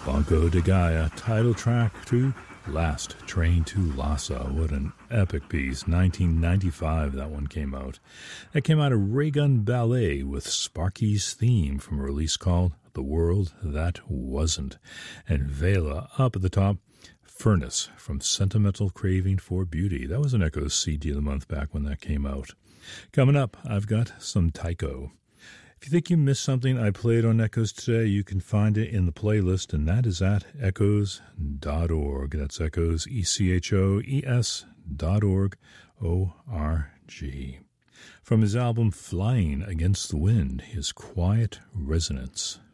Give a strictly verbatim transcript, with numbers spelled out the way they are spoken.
Banco de Gaia, title track to Last Train to Lhasa. What an epic piece. nineteen ninety-five that one came out. That came out of Raygun Ballet with Sparky's theme from a release called The World That Wasn't. And Vela up at the top, Furnace from Sentimental Craving for Beauty. That was an Echoes C D of the month back when that came out. Coming up, I've got some Tycho. If you think you missed something I played on Echoes today, you can find it in the playlist, and that is at echoes dot org. That's Echoes, E C H O E S dot org, O R G. From his album Flying Against the Wind, his Quiet Resonance.